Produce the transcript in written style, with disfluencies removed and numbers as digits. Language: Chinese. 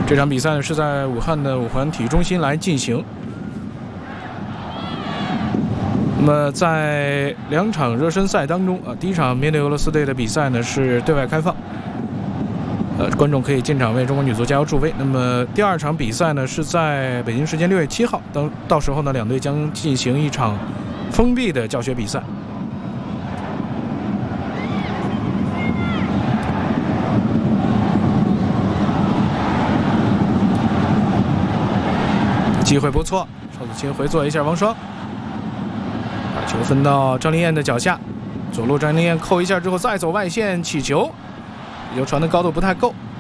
这场比赛呢是在武汉的五环体育中心来进行。那么在2场热身赛当中第一场面对俄罗斯队的比赛呢是对外开放，观众可以进场为中国女足加油助威。那么第2场比赛呢是在北京时间6月7号，到时候呢两队将进行一场封闭的教学比赛。机会不错，邵子清回做一下王霜，把球分到张琳艳的脚下，左路张琳艳扣一下之后再走外线起球，球传的高度不太够，